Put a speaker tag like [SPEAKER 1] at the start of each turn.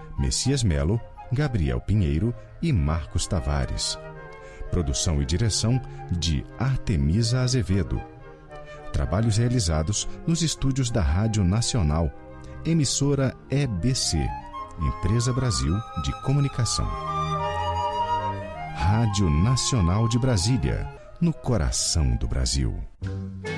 [SPEAKER 1] Messias Melo, Gabriel Pinheiro e Marcos Tavares. Produção e direção de Artemisa Azevedo. Trabalhos realizados nos estúdios da Rádio Nacional, emissora EBC, Empresa Brasil de Comunicação. Rádio Nacional de Brasília, no coração do Brasil.